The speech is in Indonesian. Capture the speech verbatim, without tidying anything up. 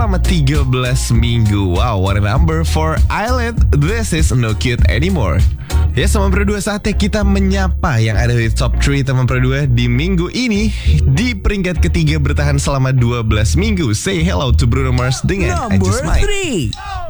selama tiga belas minggu. Wow, what a number for Island. This is No Cute Anymore. Ya, teman Pro dua, saatnya kita menyapa yang ada di top tiga teman Pro dua di minggu ini. Di peringkat ketiga bertahan selama dua belas minggu. Say hello to Bruno Mars dengan I Number Just Might. three.